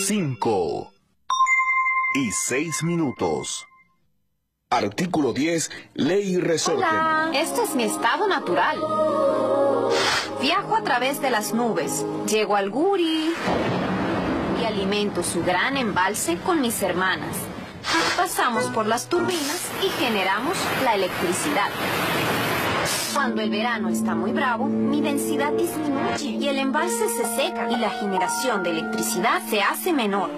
5 y 6 minutos. Artículo 10. Ley y resorte. Hola, este es mi estado natural. Viajo a través de las nubes, llego al Guri y alimento su gran embalse con mis hermanas. Pasamos por las turbinas y generamos la electricidad. Cuando el verano está muy bravo, mi densidad disminuye y el embalse se seca y la generación de electricidad se hace menor.